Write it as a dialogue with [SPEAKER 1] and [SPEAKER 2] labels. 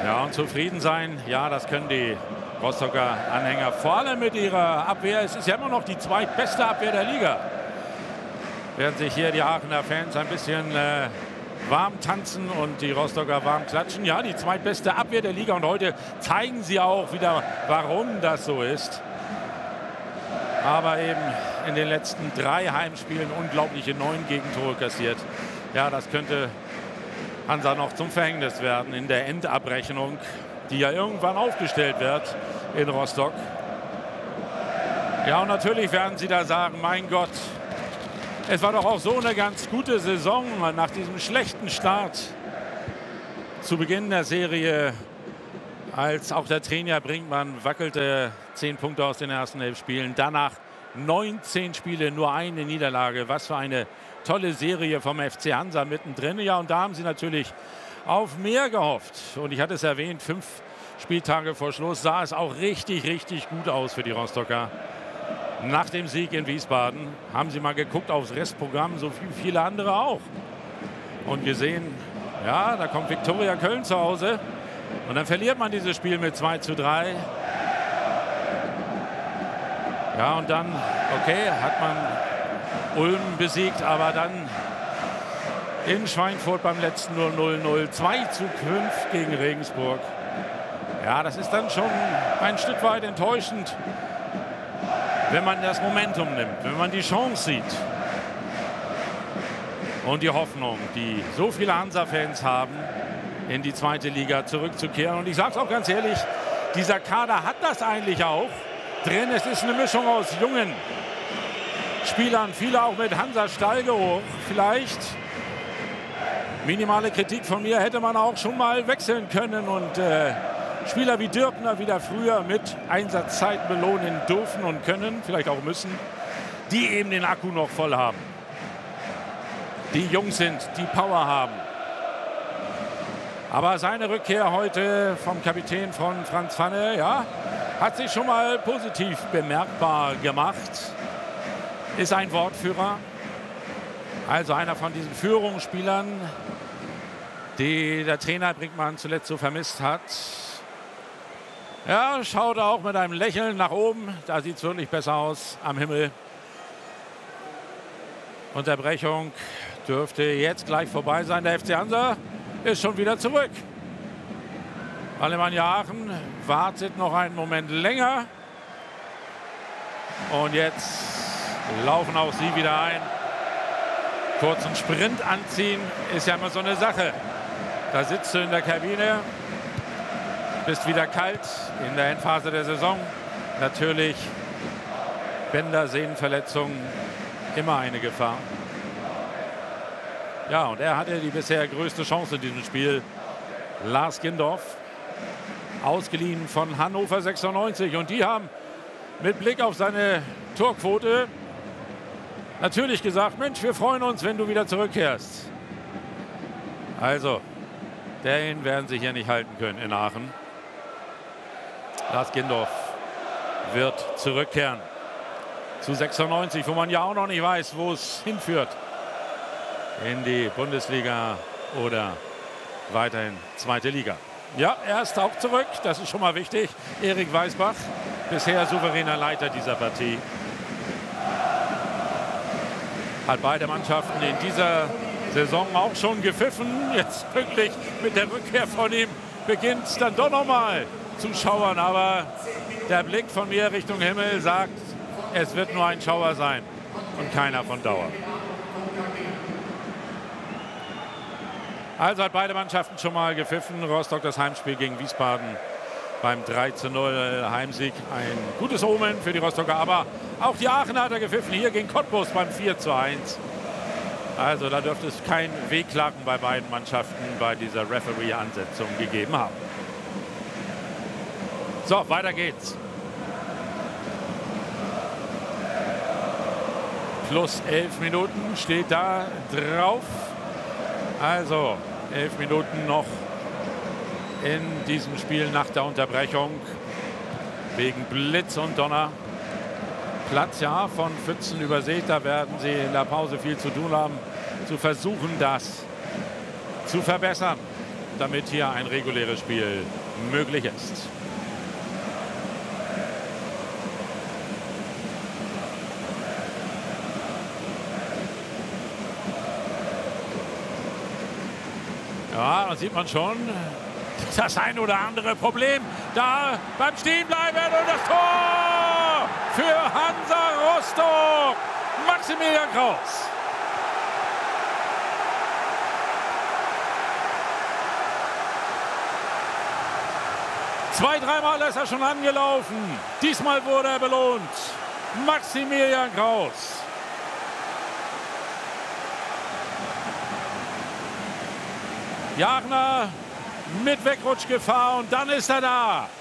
[SPEAKER 1] Ja, und zufrieden sein, ja, das können die Rostocker Anhänger, vor allem mit ihrer Abwehr. Es ist ja immer noch die zweitbeste Abwehr der Liga. Werden sich hier die Aachener Fans ein bisschen warm tanzen und die Rostocker warm klatschen. Ja, die zweitbeste Abwehr der Liga und heute zeigen sie auch wieder, warum das so ist. Aber eben in den letzten 3 Heimspielen unglaubliche 9 Gegentore kassiert. Ja, das könnte Hansa noch zum Verhängnis werden in der Endabrechnung, die ja irgendwann aufgestellt wird in Rostock. Ja, und natürlich werden sie da sagen, mein Gott, es war doch auch so eine ganz gute Saison nach diesem schlechten Start zu Beginn der Serie, als auch der Trainer Brinkmann wackelte 10 Punkte aus den ersten 11 Spielen. Danach 19 Spiele, nur eine Niederlage. Was für eine tolle Serie vom FC Hansa mittendrin. Ja, und da haben sie natürlich auf mehr gehofft. Und ich hatte es erwähnt, 5 Spieltage vor Schluss sah es auch richtig, richtig gut aus für die Rostocker. Nach dem Sieg in Wiesbaden haben sie mal geguckt aufs Restprogramm, so wie viele andere auch. Und gesehen, ja, da kommt Viktoria Köln zu Hause. Und dann verliert man dieses Spiel mit 2:3. Ja, und dann, okay, hat man Ulm besiegt, aber dann in Schweinfurt beim letzten 0:0, 2:5 gegen Regensburg. Ja, das ist dann schon ein Stück weit enttäuschend, wenn man das Momentum nimmt, wenn man die Chance sieht. Und die Hoffnung, die so viele Hansa-Fans haben, in die zweite Liga zurückzukehren. Und ich sage es auch ganz ehrlich, dieser Kader hat das eigentlich auch drin. Es ist eine Mischung aus jungen Spielern, viele auch mit Hansa-Stallgeruch. Vielleicht, minimale Kritik von mir, hätte man auch schon mal wechseln können und Spieler wie Dürkner wieder früher mit Einsatzzeiten belohnen dürfen und können, vielleicht auch müssen, die eben den Akku noch voll haben. Die jung sind, die Power haben. Aber seine Rückkehr heute vom Kapitän von Franz Pfanne, ja, hat sich schon mal positiv bemerkbar gemacht. Ist ein Wortführer, also einer von diesen Führungsspielern, die der Trainer Brinkmann zuletzt so vermisst hat. Ja, schaut auch mit einem Lächeln nach oben. Da sieht es wirklich besser aus am Himmel. Unterbrechung dürfte jetzt gleich vorbei sein. Der FC Hansa ist schon wieder zurück. Alemannia Aachen wartet noch einen Moment länger. Und jetzt laufen auch sie wieder ein. Kurzen Sprint anziehen ist ja immer so eine Sache. Da sitzt du in der Kabine. Bist wieder kalt in der Endphase der Saison. Natürlich Bänder, Sehnenverletzungen, immer eine Gefahr. Ja, und er hatte die bisher größte Chance in diesem Spiel. Lars Gindorf, ausgeliehen von Hannover 96. Und die haben mit Blick auf seine Torquote natürlich gesagt, Mensch, wir freuen uns, wenn du wieder zurückkehrst. Also, den werden sie hier nicht halten können in Aachen. Lars Gindorf wird zurückkehren zu 96, wo man ja auch noch nicht weiß, wo es hinführt. In die Bundesliga oder weiterhin zweite Liga. Ja, er ist auch zurück, das ist schon mal wichtig. Erik Weisbach, bisher souveräner Leiter dieser Partie. Hat beide Mannschaften in dieser Saison auch schon gepfiffen. Jetzt pünktlich mit der Rückkehr von ihm beginnt es dann doch noch mal zu schauern. Aber der Blick von mir Richtung Himmel sagt, es wird nur ein Schauer sein und keiner von Dauer. Also hat beide Mannschaften schon mal gepfiffen. Rostock das Heimspiel gegen Wiesbaden beim 3:0 Heimsieg. Ein gutes Omen für die Rostocker. Aber auch die Aachener hat er gepfiffen. Hier gegen Cottbus beim 4:1. Also da dürfte es kein Wehklagen bei beiden Mannschaften bei dieser Referee-Ansetzung gegeben haben. So, weiter geht's. Plus 11 Minuten steht da drauf. Also 11 Minuten noch in diesem Spiel nach der Unterbrechung. Wegen Blitz und Donner. Platz ja von Pfützen übersät. Da werden sie in der Pause viel zu tun haben, zu versuchen, das zu verbessern. damit hier ein reguläres Spiel möglich ist. Ja, da sieht man schon das ein oder andere Problem da beim Stehenbleiben und das Tor für Hansa Rostock. Maximilian Kraus. Zwei, dreimal ist er schon angelaufen. Diesmal wurde er belohnt. Maximilian Kraus. Jagner mit Wegrutschgefahr und dann ist er da.